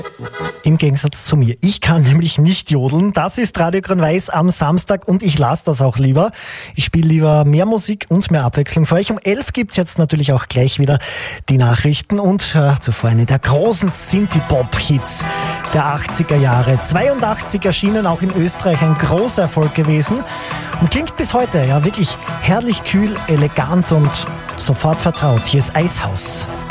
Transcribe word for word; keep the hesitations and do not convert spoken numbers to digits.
Im Gegensatz zu mir. Ich kann nämlich nicht jodeln. Das ist Radio Grün-Weiß am Samstag und ich lasse das auch lieber. Ich spiele lieber mehr Musik und mehr Abwechslung für euch. Um elf gibt's jetzt natürlich auch gleich wieder die Nachrichten und äh, zuvor eine der großen Synthie-Pop-Hits der achtziger Jahre. zweiundachtzig erschienen, auch in Österreich ein großer Erfolg gewesen und klingt bis heute ja wirklich herrlich kühl, elegant und sofort vertraut. Hier ist Eishaus.